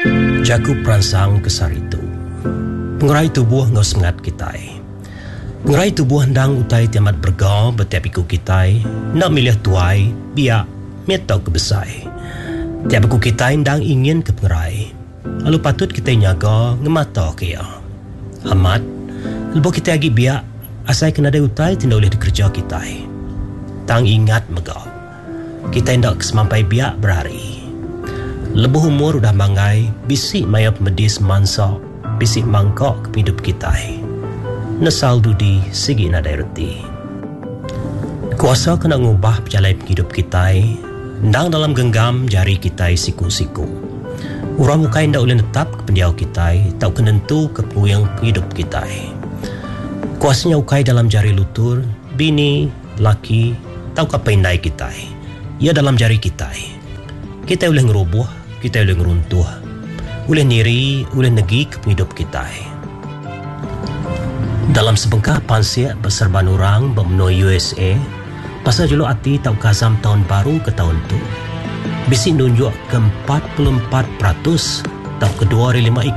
Jaku perangsang kesar itu. Pengerai tubuh ngau semangat kitai. Pengerai tubuh hendang utai tiamat bergau betiap iku kitai, nak milih tuai, biak, metau kebesai. Tiap iku kitai hendang ingin ke pengerai. Lalu patut kita nyaga ngemata kia. Amat, lepas kita lagi biak, asai kena ada utai tidak boleh dikerja kitai. Tang ingat megau. Kita hendak kesemampai biak berhari. Lebuh umur udah mangai, bisik maya pemedis mansa, bisik mangkok ke hidup kita. Nesal dudi segi nadai reti. Kuasa kena ngubah perjalanan hidup kita, ndang dalam genggam jari kita siku-siku. Urang mukai ndak boleh tetap ke pendiau kita, tak kenentu ke puyang hidup kita. Kuasanya ukai dalam jari lutur, bini, laki, tau ke pendai kita. Ia dalam jari kita. Kita boleh ngerubuh, kita boleh ngeruntuh, boleh niri, boleh negi ke hidup kita. Dalam sebengkah pansiak berserban orang bermenui USA, pasal julu hati tau kazam tahun baru ke tahun tu, bisik nunjuk ke 44% tau kedua dari 5